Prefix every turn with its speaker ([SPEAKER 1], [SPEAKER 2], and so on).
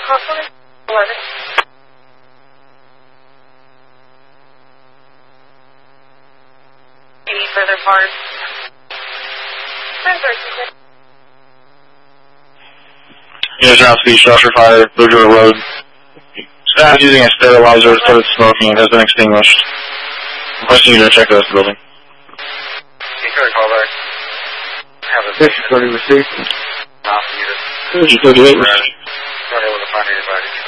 [SPEAKER 1] 11. Any further parts?
[SPEAKER 2] Units around speed, structure fire, Bridgewater Road. Staff using a sterilizer to start smoking. It has been extinguished. Requesting you to check the rest of the building.
[SPEAKER 3] Call back. Have a
[SPEAKER 2] 630 received.
[SPEAKER 3] off unit.
[SPEAKER 2] 38 received.
[SPEAKER 3] Not able to find anybody.